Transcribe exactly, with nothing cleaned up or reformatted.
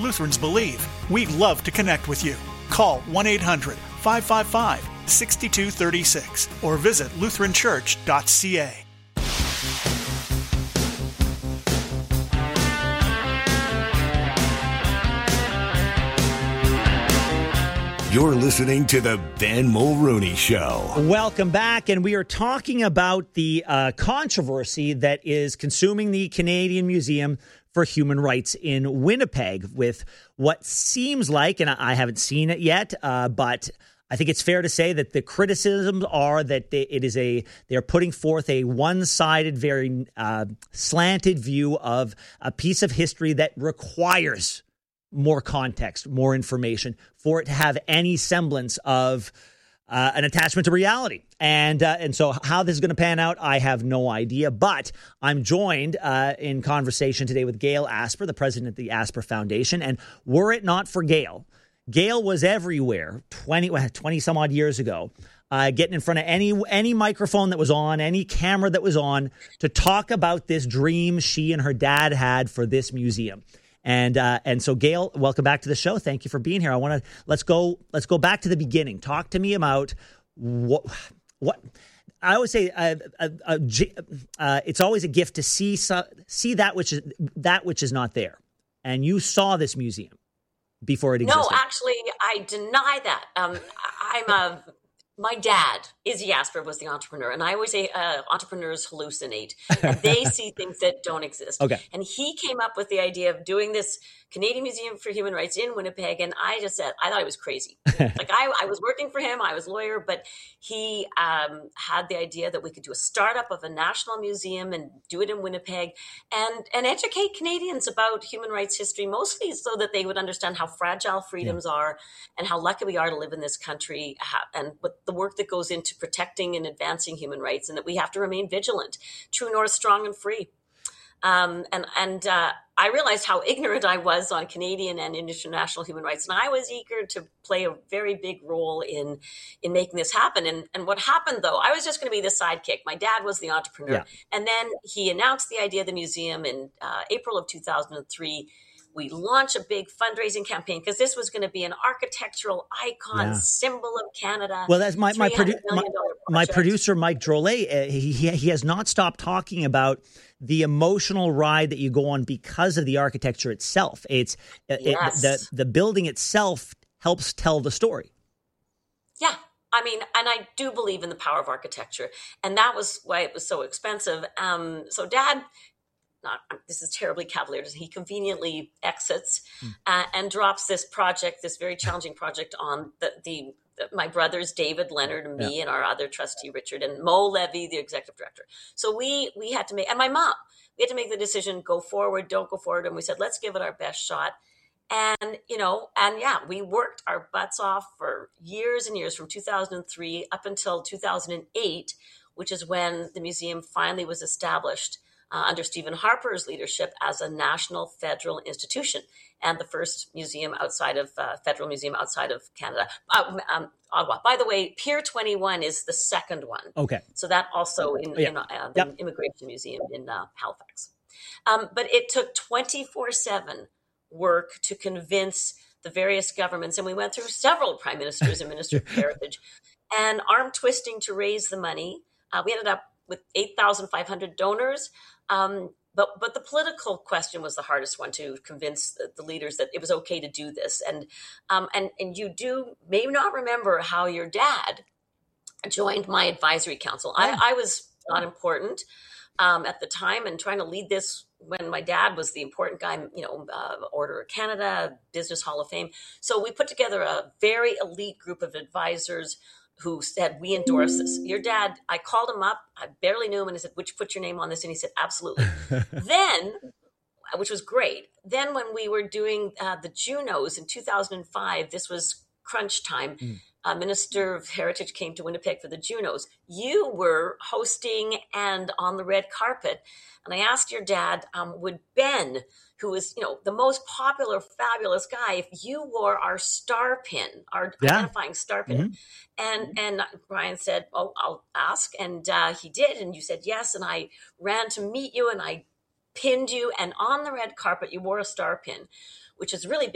Lutherans believe. We'd love to connect with you. Call one eight hundred five five five six two three six or visit lutheran church dot c a. You're listening to the Ben Mulrooney Show. Welcome back, and we are talking about the uh, controversy that is consuming the Canadian Museum for Human Rights in Winnipeg with what seems like, and I haven't seen it yet, uh, but I think it's fair to say that the criticisms are that they, it is a they're putting forth a one-sided, very uh, slanted view of a piece of history that requires more context, more information for it to have any semblance of uh, an attachment to reality. And uh, and so how this is going to pan out, I have no idea. But I'm joined uh, in conversation today with Gail Asper, the president of the Asper Foundation. And were it not for Gail, Gail was everywhere twenty, twenty some odd years ago, uh, getting in front of any any microphone that was on, any camera that was on, to talk about this dream she and her dad had for this museum. And uh, and so, Gail, welcome back to the show. Thank you for being here. I want to let's go let's go back to the beginning. Talk to me about what what I always say. Uh, uh, uh, uh, it's always a gift to see see that which is that which is not there. And you saw this museum before it existed. No, actually, I deny that. Um, I'm a. My dad, Izzy Asper, was the entrepreneur. And I always say uh, entrepreneurs hallucinate. And they see things that don't exist. Okay. And he came up with the idea of doing this Canadian Museum for Human Rights in Winnipeg. And I just said, I thought he was crazy. like I, I was working for him. I was a lawyer. But he um, had the idea that we could do a startup of a national museum and do it in Winnipeg and, and educate Canadians about human rights history, mostly so that they would understand how fragile freedoms yeah. are and how lucky we are to live in this country and what the work that goes into protecting and advancing human rights, and that we have to remain vigilant, true north, strong and free. Um, and and uh, I realized how ignorant I was on Canadian and international human rights, and I was eager to play a very big role in in making this happen. And and what happened, though, I was just going to be the sidekick. My dad was the entrepreneur, yeah. and then he announced the idea of the museum in uh, April of two thousand three. We launched a big fundraising campaign because this was going to be an architectural icon, yeah. symbol of Canada. Well, that's my my, produ- my, my producer, Mike Drolet. Uh, he he has not stopped talking about the emotional ride that you go on because of the architecture itself. It's uh, yes. it, the the building itself helps tell the story. Yeah. I mean, and I do believe in the power of architecture, and that was why it was so expensive. Um, so, Dad. Not, this is terribly cavalier. He conveniently exits mm. uh, and drops this project, this very challenging project, on the, the, the my brothers David, Leonard, and me, yeah. and our other trustee Richard, and Mo Levy, the executive director. So we we had to make, and my mom, we had to make the decision: go forward, don't go forward. And we said, let's give it our best shot. And you know, and yeah, we worked our butts off for years and years, from two thousand three up until two thousand eight, which is when the museum finally was established. Uh, under Stephen Harper's leadership as a national federal institution, and the first museum outside of uh, federal museum outside of Canada, uh, um, Ottawa. By the way, Pier twenty-one is the second one. Okay, so that also in, yeah. in uh, the yep. Immigration Museum in uh, Halifax. Um, but it took twenty-four seven work to convince the various governments, and we went through several prime ministers and minister of heritage, and arm twisting to raise the money. Uh, we ended up with eight thousand five hundred donors. Um, but but the political question was the hardest one, to convince the, the leaders that it was okay to do this. And um, and and you do may not remember how your dad joined my advisory council. I, I was not important um, at the time, and trying to lead this when my dad was the important guy, you know, uh, Order of Canada, Business Hall of Fame. So we put together a very elite group of advisors who said, we endorse this. Your dad, I called him up. I barely knew him. And I said, would you put your name on this? And he said, absolutely. Then, which was great. Then when we were doing uh, the Junos in two thousand five, this was crunch time. Mm. Uh, Minister of Heritage came to Winnipeg for the Junos. You were hosting and on the red carpet. And I asked your dad, um, would Ben, who is, you know, the most popular, fabulous guy, if you wore our star pin, our yeah. identifying star pin. Mm-hmm. And and Brian said, oh, I'll ask. And uh, he did. And you said yes. And I ran to meet you and I pinned you. And on the red carpet, you wore a star pin, which is really